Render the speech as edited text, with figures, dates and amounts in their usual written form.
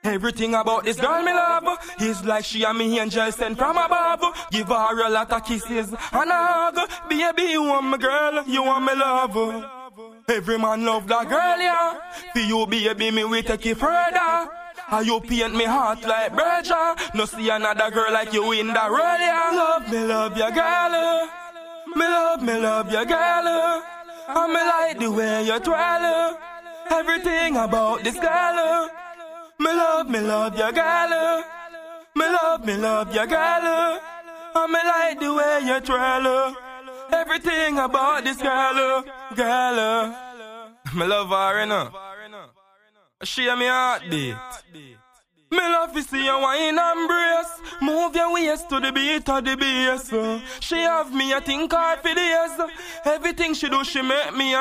Everything about this girl me love is like she and me angel sent from above. Give her a lot of kisses and a hug. Baby, you want me girl, you want me love. Every man love that girl, yeah. For you, baby, me we take it further. And you paint me heart like Berger. No see another girl like you in the world, yeah. Love your girl. Me love your girl. And me like the way you twirl. Everything about this girl. Me love your girl. Me love your girl. And me like the way you twirl. Everything about this girl. Me love her, you know. She and me heartbeat. Me love to see you wine and brace. Move your waist to the beat of the bass. She have me, I think hard for days. Everything she do, she make me